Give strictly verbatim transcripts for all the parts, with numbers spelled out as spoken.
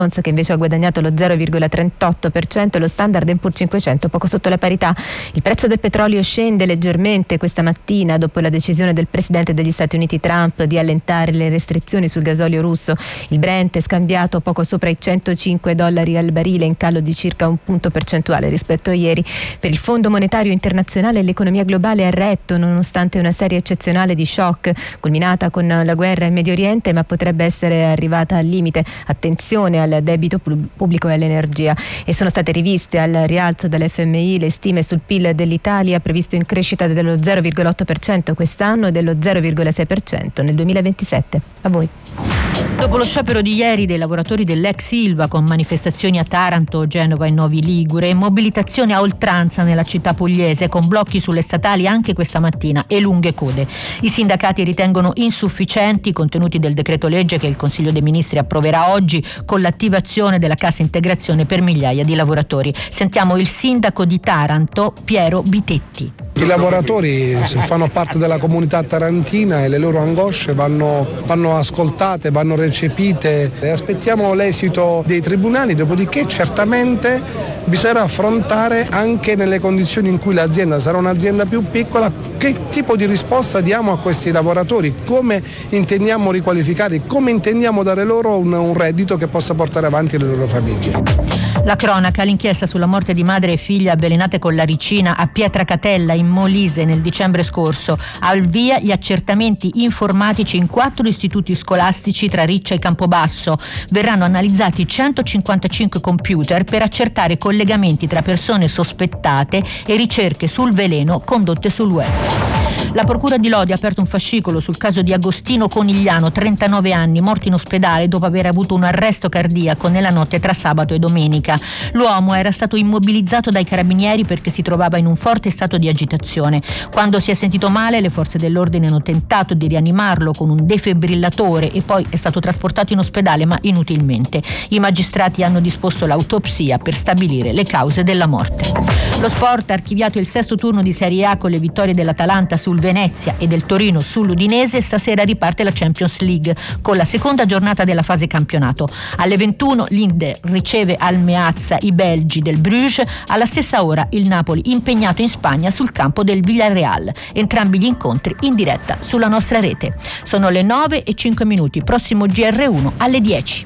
che invece ha guadagnato lo zero virgola trentotto per cento e lo Standard and Poor's cinquecento poco sotto la parità. Il prezzo del petrolio scende leggermente questa mattina dopo la decisione del presidente degli Stati Uniti Trump di allentare le restrizioni sul gasolio russo. Il Brent è scambiato poco sopra i centocinque dollari al barile, in calo di circa un punto percentuale rispetto a ieri. Per il Fondo Monetario Internazionale l'economia globale ha retto nonostante una serie eccezionale di shock, culminata con la guerra in Medio Oriente, ma potrebbe essere arrivata al limite. Attenzione al debito pubblico e all'energia. E sono state riviste al rialzo dall'F M I le stime sul P I L dell'Italia, previsto in crescita dello zero virgola otto per cento quest'anno e dello zero virgola sei per cento nel duemilaventisette. A voi. Dopo lo sciopero di ieri dei lavoratori dell'ex Ilva, con manifestazioni a Taranto, Genova e Novi Ligure, mobilitazione a oltranza nella città pugliese, con blocchi sulle statali anche questa mattina e lunghe code. I sindacati ritengono insufficienti i contenuti del decreto legge che il Consiglio dei Ministri approverà oggi, con l'attivazione della cassa integrazione per migliaia di lavoratori. Sentiamo il sindaco di Taranto, Piero Bitetti. I lavoratori fanno parte della comunità tarantina e le loro angosce vanno, vanno ascoltate, vanno recepite e aspettiamo l'esito dei tribunali, dopodiché certamente bisognerà affrontare anche nelle condizioni in cui l'azienda sarà un'azienda più piccola che tipo di risposta diamo a questi lavoratori, come intendiamo riqualificare, come intendiamo dare loro un, un reddito che possa portare avanti le loro famiglie. La cronaca, l'inchiesta sulla morte di madre e figlia avvelenate con la ricina a Pietracatella in Molise nel dicembre scorso. Al via gli accertamenti informatici in quattro istituti scolastici tra Riccia e Campobasso. Verranno analizzati centocinquantacinque computer per accertare collegamenti tra persone sospettate e ricerche sul veleno condotte sul web. La Procura di Lodi ha aperto un fascicolo sul caso di Agostino Conigliano, trentanove anni, morto in ospedale dopo aver avuto un arresto cardiaco nella notte tra sabato e domenica. L'uomo era stato immobilizzato dai carabinieri perché si trovava in un forte stato di agitazione. Quando si è sentito male, le forze dell'ordine hanno tentato di rianimarlo con un defibrillatore e poi è stato trasportato in ospedale, ma inutilmente. I magistrati hanno disposto l'autopsia per stabilire le cause della morte. Lo sport ha archiviato il sesto turno di Serie A con le vittorie dell'Atalanta sul Venezia e del Torino sull'Udinese. Stasera riparte la Champions League con la seconda giornata della fase campionato. Alle ventuno l'Inter riceve al Meazza i belgi del Bruges. Alla stessa ora il Napoli impegnato in Spagna sul campo del Villarreal. Entrambi gli incontri in diretta sulla nostra rete. Sono le nove e cinque minuti. Prossimo G R uno alle dieci.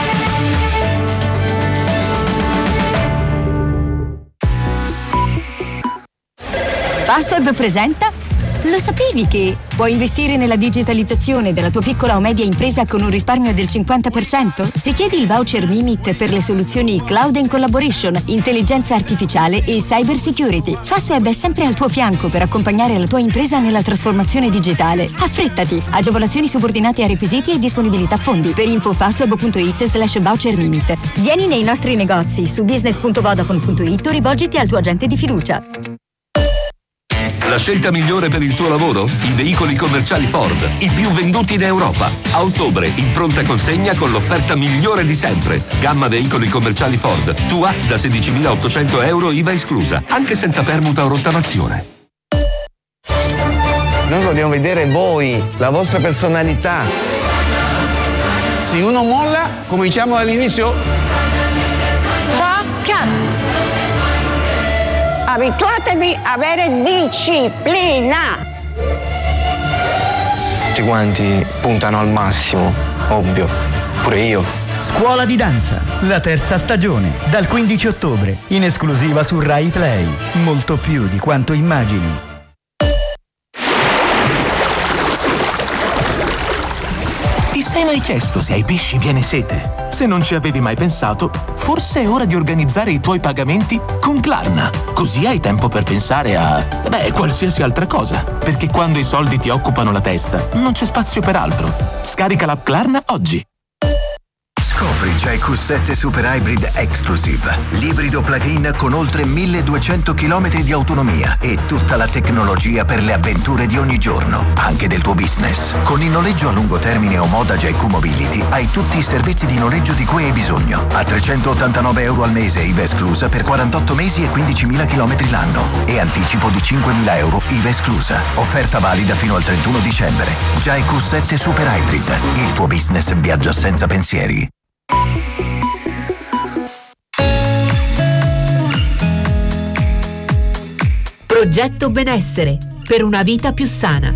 Fastweb presenta. Lo sapevi che puoi investire nella digitalizzazione della tua piccola o media impresa con un risparmio del cinquanta per cento? Richiedi il voucher Mimit per le soluzioni Cloud and Collaboration, intelligenza artificiale e cyber security. Fastweb è sempre al tuo fianco per accompagnare la tua impresa nella trasformazione digitale. Affrettati! Agevolazioni subordinate a requisiti e disponibilità fondi. Per info fastweb.it slash voucher Mimit. Vieni nei nostri negozi su business punto vodafone punto it o rivolgiti al tuo agente di fiducia. La scelta migliore per il tuo lavoro? I veicoli commerciali Ford, i più venduti in Europa. A ottobre, in pronta consegna con l'offerta migliore di sempre. Gamma veicoli commerciali Ford, tua da sedicimilaottocento euro I V A esclusa, anche senza permuta o rottamazione. Noi vogliamo vedere voi, la vostra personalità. Se uno molla, come diciamo all'inizio, tocca. Abituatevi a avere disciplina. tutti quanti puntano al massimo, ovvio, pure io. Scuola di danza, la terza stagione, dal quindici ottobre, in esclusiva su Rai Play. Molto più di quanto immagini. Ti sei mai chiesto se ai pesci viene sete? Se non ci avevi mai pensato, forse è ora di organizzare i tuoi pagamenti con Klarna. Così hai tempo per pensare a, beh, qualsiasi altra cosa. Perché quando i soldi ti occupano la testa, non c'è spazio per altro. Scarica l'app Klarna oggi. Scopri J Q sette Super Hybrid Exclusive, l'ibrido plug-in con oltre milleduecento chilometri di autonomia e tutta la tecnologia per le avventure di ogni giorno, anche del tuo business. Con il noleggio a lungo termine o moda J Q Mobility hai tutti i servizi di noleggio di cui hai bisogno. A trecentottantanove euro al mese I V A esclusa per quarantotto mesi e quindicimila chilometri l'anno e anticipo di cinquemila euro I V A esclusa. Offerta valida fino al trentuno dicembre. J Q sette Super Hybrid, il tuo business viaggia senza pensieri. Progetto Benessere, per una vita più sana.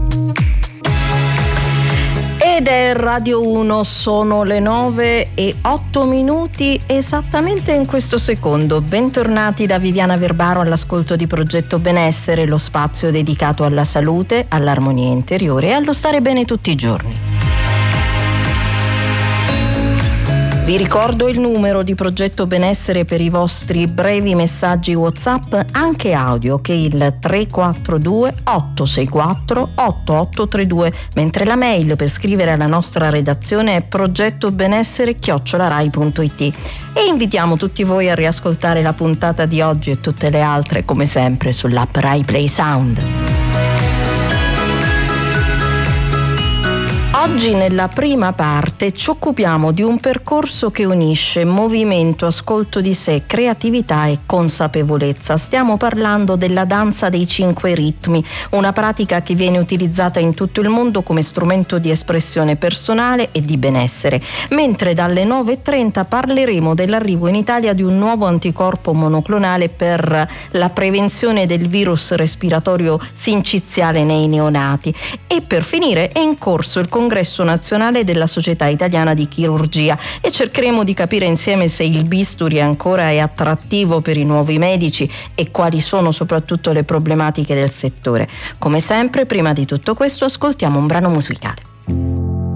Ed è Radio uno, sono le nove e otto minuti esattamente in questo secondo. Bentornati da Viviana Verbaro all'ascolto di Progetto Benessere, lo spazio dedicato alla salute, all'armonia interiore e allo stare bene tutti i giorni. Vi ricordo il numero di Progetto Benessere per i vostri brevi messaggi WhatsApp, anche audio, che è il tre quattro due otto sei quattro otto otto tre due, mentre la mail per scrivere alla nostra redazione è progettobenessere chiocciola rai punto it. E invitiamo tutti voi a riascoltare la puntata di oggi e tutte le altre, come sempre, sull'app Rai Play Sound. Oggi nella prima parte ci occupiamo di un percorso che unisce movimento, ascolto di sé, creatività e consapevolezza. Stiamo parlando della danza dei cinque ritmi, una pratica che viene utilizzata in tutto il mondo come strumento di espressione personale e di benessere. Mentre dalle nove e trenta parleremo dell'arrivo in Italia di un nuovo anticorpo monoclonale per la prevenzione del virus respiratorio sinciziale nei neonati. E per finire è in corso il congresso nazionale della Società Italiana di Chirurgia e cercheremo di capire insieme se il bisturi ancora è attrattivo per i nuovi medici e quali sono soprattutto le problematiche del settore. Come sempre, prima di tutto questo, ascoltiamo un brano musicale.